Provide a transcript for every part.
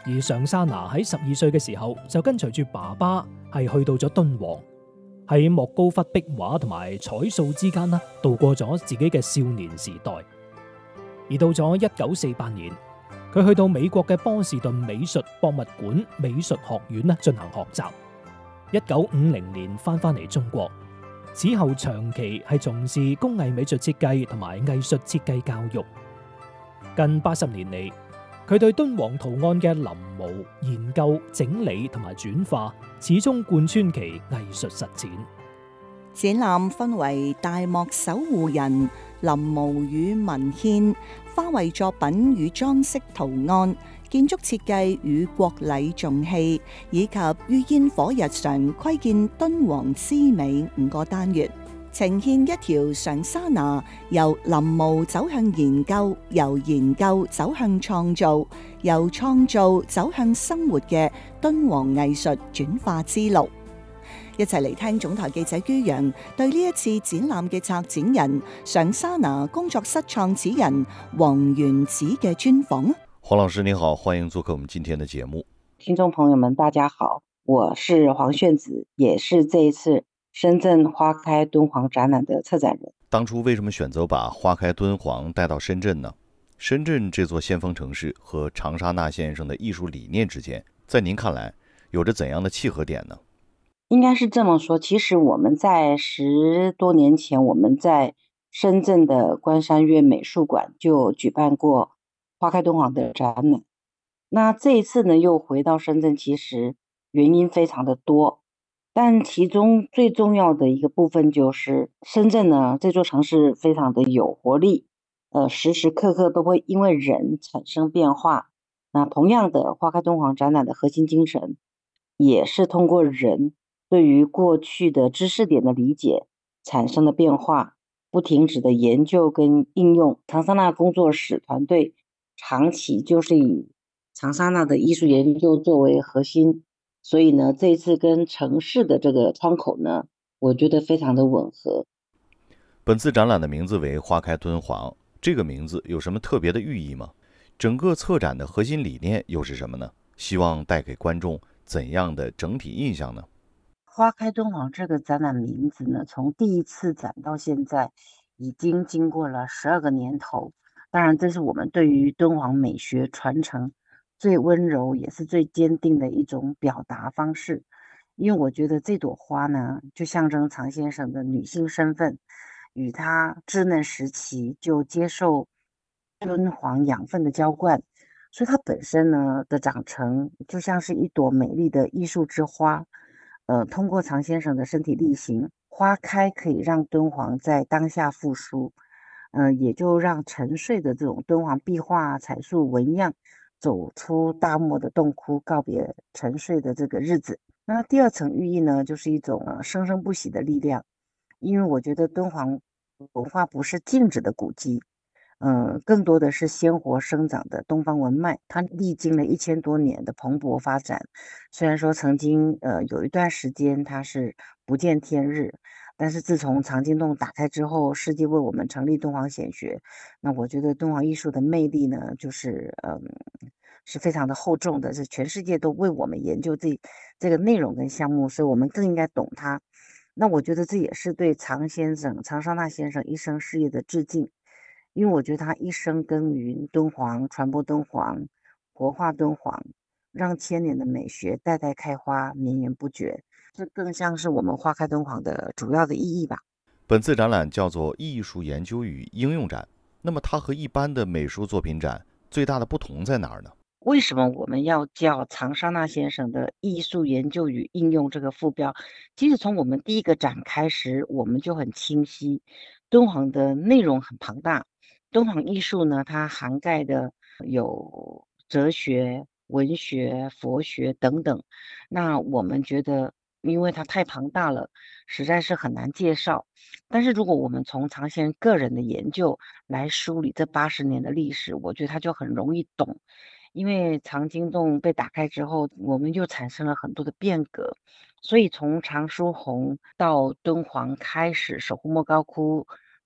而常沙拿喺12歲嘅時候就跟隨住爸爸係去到咗敦煌，喺莫高窟壁畫同埋彩塑之間啦，度過咗自己嘅少年時代。而到咗1948年，佢去到美國嘅波士頓美術博物館美術學院咧進行學習。1950年翻嚟中國，此後長期係從事工藝美術設計同埋藝術設計教育。近80年嚟，佢對敦煌圖案嘅臨摹研究、整理同埋轉化，始終貫穿其藝術實踐。 展覽分為大漠守護人、臨摹與文獻、花卉作品與裝飾圖案、建築設計與國禮重器，以及於煙火日常窺見敦煌之美5個單元，呈現一條長沙拿由臨摹走向研究，由研究走向創造，由創造走向生活嘅敦煌藝術轉化之路。一齊嚟聽總台記者于洋對呢一次展覽嘅策展人、長沙拿工作室創始人黃元子嘅專訪。 黃老師你好，歡迎做客我們今天的節目。 聽眾朋友們大家好，我是黃炫子，也是這一次深圳花開敦煌展覽的策展人。 當初為什麼選擇把花開敦煌帶到深圳呢？深圳這座先鋒城市和長沙那先生的藝術理念之間，在您看來有着怎樣的契合點呢？ 應該是這麼說，其實我們在10多年前，我們在深圳的關山月美術館就舉辦過花開敦煌的展覽。那這一次呢，又回到深圳，其實原因非常的多，但其中最重要的一個部分就是深圳呢，這座城市非常的有活力，時時刻刻都會因為人產生變化。那同樣的，花開敦煌展覽的核心精神，也是通過人對於過去的知識點的理解產生的變化，不停止的研究跟應用。長沙那工作室團隊長期就是以長沙那的藝術研究作為核心，所以呢，這次跟城市的這個窗口呢，我覺得非常的吻合。 本次展覽的名字為花開敦煌，這個名字有什麼特別的寓意嗎？整個策展的核心理念又是什麼呢？希望帶給觀眾怎樣的整體印象呢？ 花開敦煌這個展覽名字呢，從第一次展到現在已經經過了12個年頭。當然，這是我們對於敦煌美學傳承最溫柔也是最堅定的一種表達方式。因為我覺得這朵花呢，就象徵常先生的女性身份，與他稚嫩時期就接受敦煌養分的澆灌，所以它本身呢的長成就像是一朵美麗的藝術之花。通過常先生的身體力行，花開可以讓敦煌在當下復甦，也就讓沉睡的這種敦煌壁畫、彩塑紋樣走出大漠的洞窟，告別沉睡的這個日子。那第二層寓意呢，就是一種生生不息的力量，因為我覺得敦煌文化不是靜止的古蹟，更多的是鮮活生長的東方文脈，它歷經了1000多年的蓬勃發展。雖然說曾經有一段時間它是不見天日，但是自從藏經洞打開之後，世界為我們成立敦煌顯學，那我覺得敦煌藝術的魅力呢，就是是非常的厚重的，是全世界都為我們研究這個內容跟項目，所以我們更應該懂它。那我覺得這也是對常先生、長沙那先生一生事業的致敬。因為我覺得他一生耕耘敦煌，傳播敦煌，活化敦煌，讓千年的美學代代開花，綿延不絕。這更像是我們花開敦煌的主要的意義吧。 本次展覽叫做藝術研究與應用展，那麼它和一般的美術作品展最大的不同在哪兒呢？ 為什麼我們要叫長沙那先生的藝術研究與應用這個副標？其實從我們第一個展開時，我們就很清晰，敦煌的內容很龐大。敦煌藝術呢，它涵蓋的有哲學、文學、佛學等等。那我們覺得，因為它太龐大了，實在是很難介紹。但是如果我們從常先生個人的研究來梳理這80年的歷史，我覺得它就很容易懂。因為藏經洞被打開之後，我們就產生了很多的變革。所以從常書鴻到敦煌開始守護莫高窟，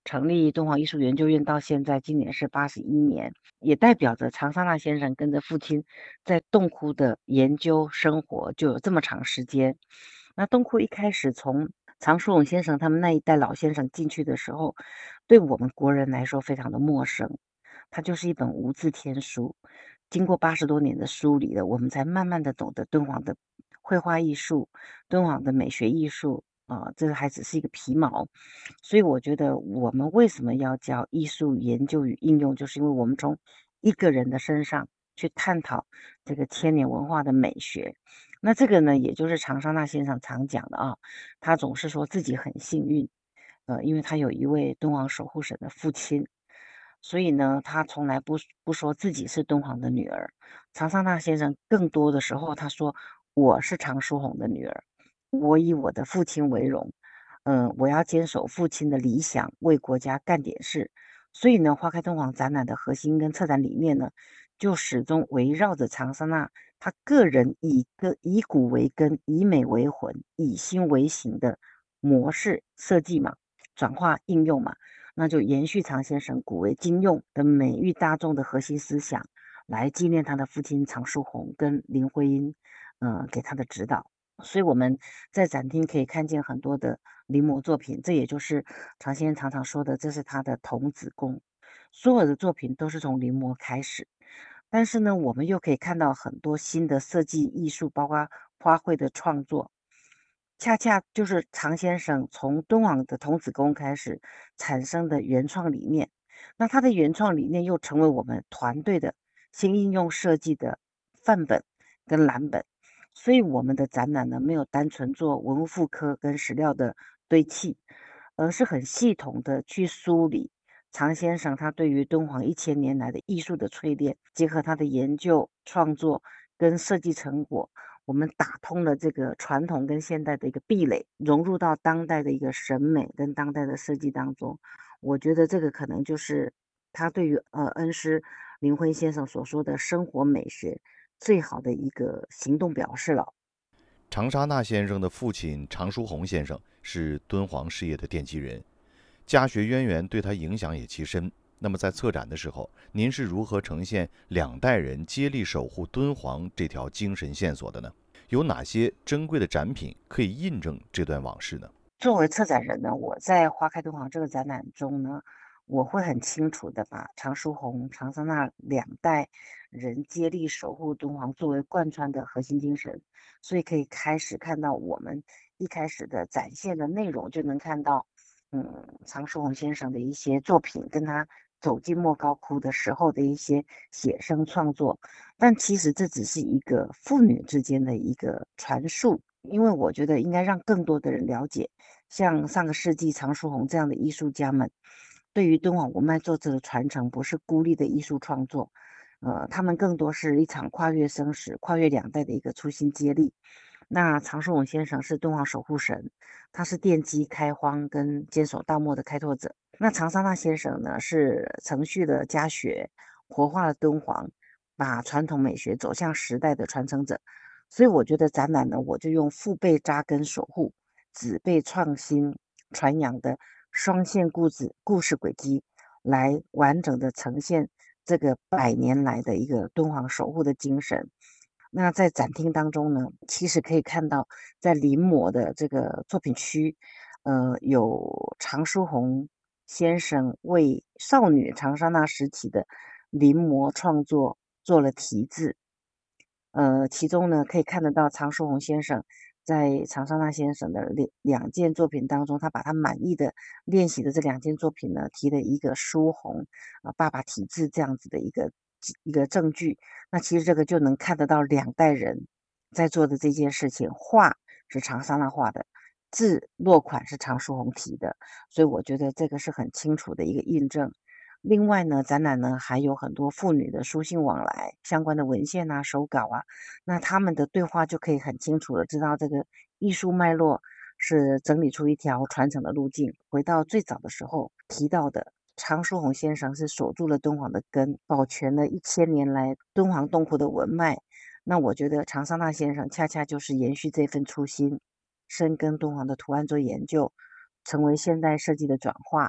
成立敦煌艺术研究院到现在，今年是81年，也代表着长沙那先生跟着父亲在洞窟的研究生活就有这么长时间。那洞窟一开始从常书鸿先生他们那一代老先生进去的时候，对我们国人来说非常的陌生，它就是一本无字天书。经过80多年的梳理了，我们才慢慢的懂得敦煌的绘画艺术、敦煌的美学艺术这个还只是一个皮毛。所以我觉得我们为什么要叫艺术研究与应用，就是因为我们从一个人的身上去探讨这个千年文化的美学。那这个呢，也就是常沙那先生常讲的他总是说自己很幸运，因为他有一位敦煌守护神的父亲，所以呢，他从来不说自己是敦煌的女儿。常沙那先生更多的时候他说我是常书鸿的女儿，我以我的父亲为荣，我要坚守父亲的理想，为国家干点事。所以呢，花开敦煌展览的核心跟策展理念呢，就始终围绕着长沙那他个人以古为根、以美为魂、以心为形的模式设计嘛，转化应用嘛，那就延续常先生古为今用的美育大众的核心思想，来纪念他的父亲常书鸿跟林徽因，给他的指导。所以我们在展厅可以看见很多的临摹作品，这也就是常先生常常说的，这是他的童子功。所有的作品都是从临摹开始，但是呢，我们又可以看到很多新的设计艺术，包括花卉的创作，恰恰就是常先生从敦煌的童子功开始产生的原创理念。那他的原创理念又成为我们团队的新应用设计的范本跟蓝本。所以我们的展览呢，没有单纯做文物复刻跟史料的堆砌，而是很系统的去梳理常先生他对于敦煌1000年来的艺术的淬炼，结合他的研究创作跟设计成果，我们打通了这个传统跟现代的一个壁垒，融入到当代的一个审美跟当代的设计当中。我觉得这个可能就是他对于恩师林徽先生所说的生活美学最好的一个行动表示了。 长沙那先生的父亲常书鸿先生是敦煌事业的奠基人，家学渊源对他影响也极深。那么在策展的时候，您是如何呈现两代人接力守护敦煌这条精神线索的呢？有哪些珍贵的展品可以印证这段往事呢？ 作为策展人呢，我在花开敦煌这个展览中呢，我会很清楚的把常书鸿、长沙那两代人接力守护敦煌作为贯穿的核心精神，所以可以开始看到我们一开始的展现的内容，就能看到，常书鸿先生的一些作品，跟他走进莫高窟的时候的一些写生创作，但其实这只是一个父女之间的一个传述。因为我觉得应该让更多的人了解，像上个世纪常书鸿这样的艺术家们，对于敦煌文脉作者的传承，不是孤立的艺术创作，他们更多是一场跨越生死、跨越两代的一个初心接力。那常书鸿先生是敦煌守护神，他是奠基开荒跟坚守大漠的开拓者。那常沙那先生呢，是承续了家学，活化了敦煌，把传统美学走向时代的传承者。所以我觉得展览呢，我就用父辈扎根守护，子辈创新传扬的双线故事轨迹，来完整的呈现这个100年来的一个敦煌守护的精神。那在展厅当中呢，其实可以看到，在临摹的这个作品区，有常书鸿先生为少女长沙那时期的临摹创作做了题字。其中呢，可以看得到常书鸿先生在常沙那先生的两件作品当中，他把他满意的练习的这2件作品呢，提了一个书鸿爸爸题字这样子的一个证据。那其实这个就能看得到两代人在做的这件事情，画是常沙那画的，字落款是常书鸿题的，所以我觉得这个是很清楚的一个印证。另外呢，展览呢还有很多父女的书信往来相关的文献啊、手稿啊，那他们的对话就可以很清楚的知道这个艺术脉络是整理出一条传承的路径。回到最早的时候提到的，常书鸿先生是守住了敦煌的根，保全了1000年来敦煌洞窟的文脉。那我觉得常沙那先生恰恰就是延续这份初心，深耕敦煌的图案做研究，成为现代设计的转化。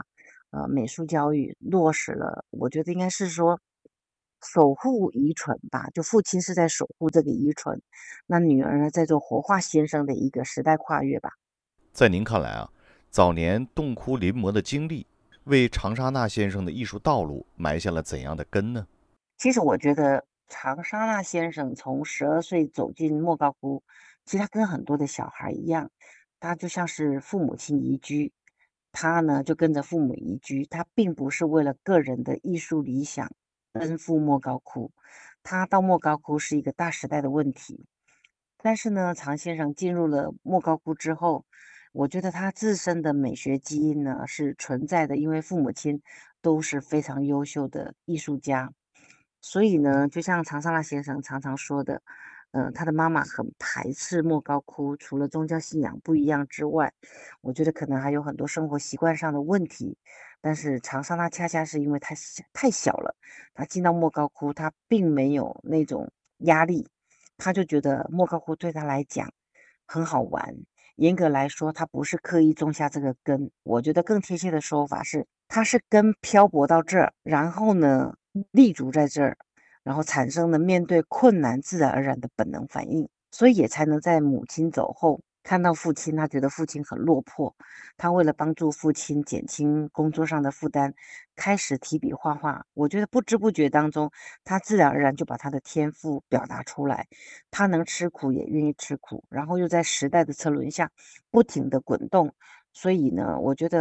美术教育落实了，我觉得应该是说守护遗存吧，就父亲是在守护这个遗存，那女儿呢在做活化先生的一个时代跨越吧。 在您看来啊，早年洞窟临摹的经历，为长沙那先生的艺术道路埋下了怎样的根呢？ 其实我觉得长沙那先生从12岁走进莫高窟，其实他跟很多的小孩一样，他就像是父母亲移居，他呢就跟着父母移居，他并不是为了个人的艺术理想奔赴莫高窟，他到莫高窟是一个大时代的问题。但是呢，常先生进入了莫高窟之后，我觉得他自身的美学基因呢是存在的，因为父母亲都是非常优秀的艺术家。所以呢，就像常沙那先生常常说的，他的妈妈很排斥莫高窟，除了宗教信仰不一样之外，我觉得可能还有很多生活习惯上的问题。但是长沙那恰恰是因为太小了，他进到莫高窟，他并没有那种压力，他就觉得莫高窟对他来讲很好玩。严格来说，他不是刻意种下这个根，我觉得更贴切的说法是，他是根漂泊到这儿，然后呢，立足在这儿，然后产生了面对困难自然而然的本能反应，所以也才能在母亲走后看到父亲，他觉得父亲很落魄，他为了帮助父亲减轻工作上的负担，开始提笔画画。我觉得不知不觉当中，他自然而然就把他的天赋表达出来，他能吃苦也愿意吃苦，然后又在时代的车轮下不停的滚动。所以呢，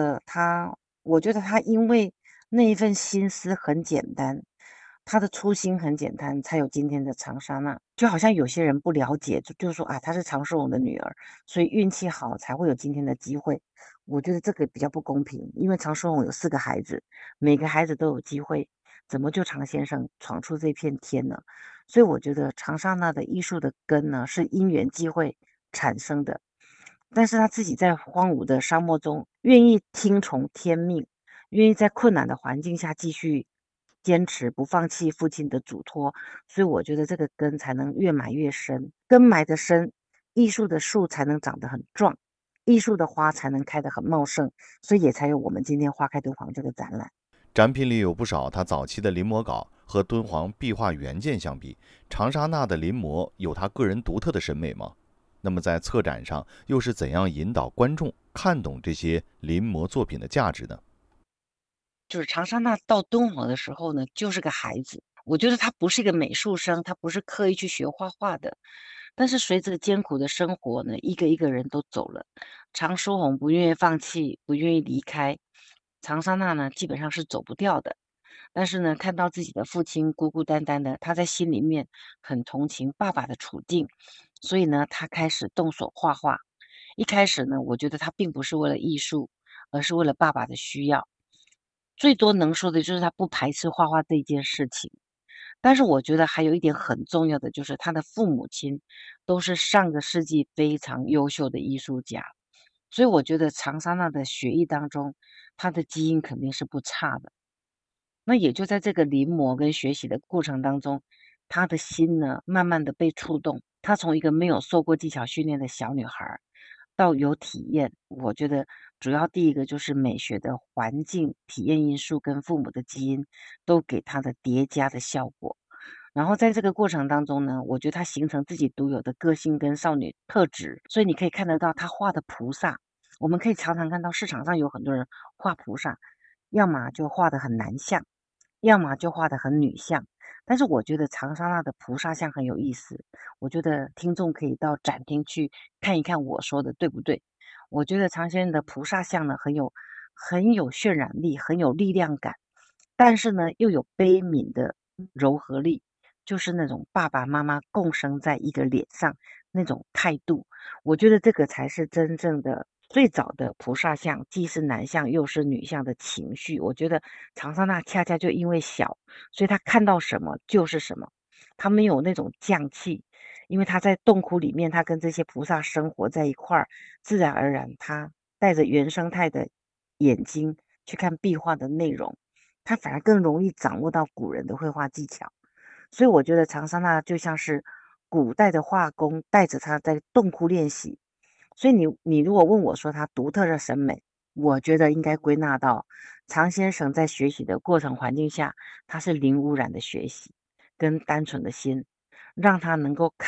我觉得他因为那一份心思很简单，他的初心很简单，才有今天的长沙娜。就好像有些人不了解，就说啊，她是常寿荣的女儿，所以运气好才会有今天的机会。我觉得这个比较不公平，因为常寿荣有4个孩子，每个孩子都有机会，怎么就常先生闯出这片天呢？所以我觉得长沙娜的艺术的根呢，是因缘际会产生的。但是他自己在荒芜的沙漠中，愿意听从天命，愿意在困难的环境下继续坚持，不放弃父亲的嘱托，所以我觉得这个根才能越埋越深，根埋得深，艺术的树才能长得很壮，艺术的花才能开得很茂盛，所以也才有我们今天花开敦煌这个展览。 展品里有不少他早期的临摹稿，和敦煌壁画原件相比，长沙娜的临摹有他个人独特的审美吗？那么在策展上又是怎样引导观众看懂这些临摹作品的价值呢？ 就是长沙娜到敦煌的时候呢，就是个孩子。我觉得他不是一个美术生，他不是刻意去学画画的。但是随着艰苦的生活呢，一个一个人都走了。常书鸿不愿意放弃，不愿意离开，长沙娜呢基本上是走不掉的。但是呢，看到自己的父亲孤孤单单的，他在心里面很同情爸爸的处境，所以呢，他开始动手画画。一开始呢，我觉得他并不是为了艺术，而是为了爸爸的需要。最多能说的就是他不排斥画画这一件事情。但是我觉得还有一点很重要的，就是他的父母亲都是上个世纪非常优秀的艺术家，所以我觉得长沙娜的血液当中，他的基因肯定是不差的。那也就在这个临摹跟学习的过程当中，他的心呢，慢慢的被触动。他从一个没有受过技巧训练的小女孩儿，到有体验。我觉得主要第一个就是美学的环境、体验因素跟父母的基因都给他的叠加的效果。然后在这个过程当中呢，我觉得他形成自己独有的个性跟少女特质，所以你可以看得到他画的菩萨，我们可以常常看到市场上有很多人画菩萨，要么就画的很男相，要么就画的很女相。但是我觉得长沙那的菩萨像很有意思，我觉得听众可以到展厅去看一看我说的对不对。我觉得长先生的菩萨像呢很有渲染力，很有力量感，但是呢又有悲悯的柔和力，就是那种爸爸妈妈共生在一个脸上那种态度。我觉得这个才是真正的最早的菩萨像，既是男相又是女相的情绪。我觉得长沙那恰恰就因为小，所以他看到什么就是什么，他没有那种匠气，因为他在洞窟里面，他跟这些菩萨生活在一块儿，自然而然他带着原生态的眼睛去看壁画的内容，他反而更容易掌握到古人的绘画技巧。所以我觉得长沙那就像是古代的画工带着他在洞窟练习。所以你如果问我说他独特的审美，我觉得应该归纳到常先生在学习的过程环境下，他是零污染的学习跟单纯的心，让他能够